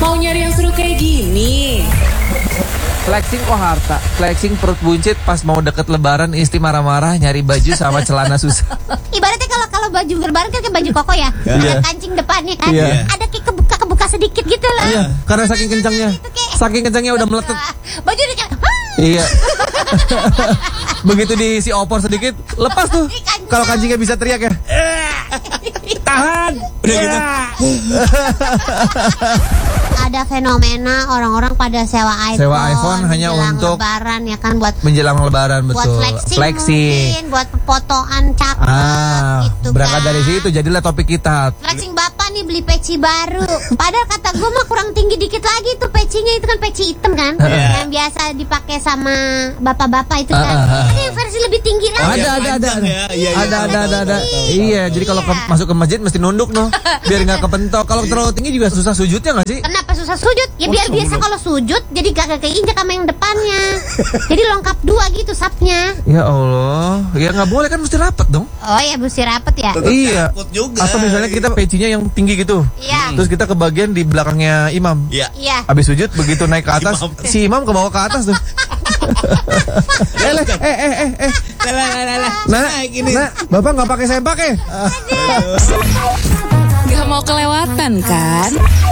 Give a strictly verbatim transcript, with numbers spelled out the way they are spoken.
Mau nyari yang seru kayak gini? Flexing kok harta, flexing perut buncit pas mau deket lebaran istri marah-marah nyari baju sama celana susah. Ibaratnya kalau kalau baju lebaran kan kayak baju koko ya, Iya. ada kancing depannya kan, Iya. ada kayak kebuka kebuka sedikit gitu loh. Iya, karena saking kencangnya, saking kencangnya udah meletet. Baju udah kayak, "Hah!" Iya. Begitu diisi opor sedikit, lepas tuh. Kalau kancingnya bisa teriak ya. Tahan. Udah gitu. Ada fenomena orang-orang pada sewa iPhone, Sewa iPhone hanya menjelang untuk lebaran ya kan, buat Menjelang lebaran buat betul. flexing, mungkin buat fotoan cakep Ah, gitu berangkat kan. dari situ jadilah topik kita. Flexing bapak nih beli peci baru. Padahal kata gue mah kurang tinggi dikit lagi tuh pecinya, itu kan peci hitam kan, Iya. yang biasa dipakai sama bapak-bapak itu kan. Ah, ah, ah. Ada yang versi lebih tinggi lagi. Ada, ada, ada, panjang ada, ya. Iya, iya, ada, tahu, ada, tahu, ada, ada. tahu, tahu, Iya, tahu. jadi kalau ke- Iya. masuk ke masjid mesti nunduk noh, biar nggak kepentok. Kalau terlalu tinggi juga susah sujudnya nggak sih? Kenapa susah sujud? Ya biar biasa kalau sujud jadi kagak keinjak sama yang depannya. Jadi lengkap dua gitu sapnya. Ya Allah, ya nggak boleh kan, mesti rapat dong. Oh ya, mesti rapet ya. Tetap Iya. takut juga. Atau misalnya kita pecinya yang tinggi gitu, Iya. terus kita ke bagian di belakangnya imam. Iya. Iya. Habis sujud begitu naik ke atas, Imam. si imam ke bawah ke atas tuh. eh, le, eh, eh, eh, eh, Lah, lah, lah, lah. nah, Naik ini. nah, bapak nggak pakai sempak ya? Gak mau kelewatan kan?